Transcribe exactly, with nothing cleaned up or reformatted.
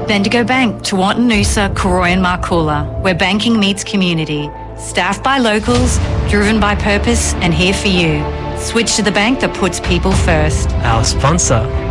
Bendigo Bank, Tewartin Noosa, Koroi and Markoola, where banking meets community. Staffed by locals, driven by purpose and here for you. Switch to the bank that puts people first. Our sponsor,